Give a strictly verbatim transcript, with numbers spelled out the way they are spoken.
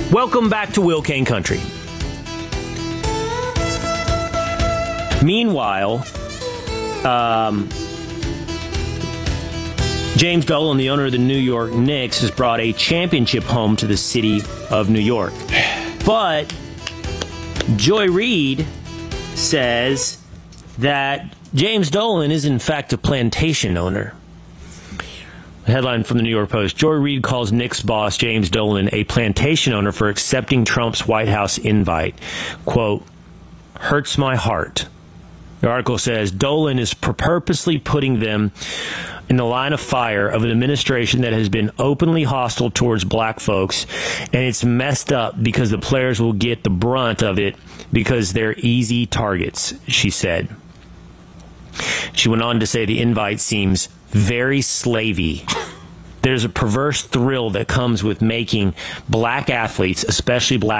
Welcome back to Will Kane Country. Meanwhile, um, James Dolan, the owner of the New York Knicks, has brought a championship home to the city of New York. But Joy Reid says that James Dolan is in fact a plantation owner. A headline from the New York Post: Joy Reid calls Knicks boss James Dolan a plantation owner for accepting Trump's White House invite. Quote, hurts my heart. The article says Dolan is purposely putting them in the line of fire of an administration that has been openly hostile towards black folks, and it's messed up because the players will get the brunt of it because they're easy targets, she said. She went on to say the invite seems very slavey. There's a perverse thrill that comes with making black athletes, especially black